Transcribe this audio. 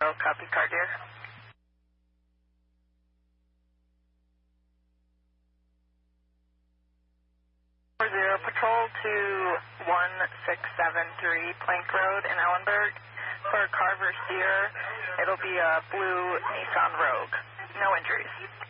copy, car dear. 40, patrol to 1673 Plank Road in Ellenburg. For Carver Sear, it'll be a blue Nissan Rogue. No injuries.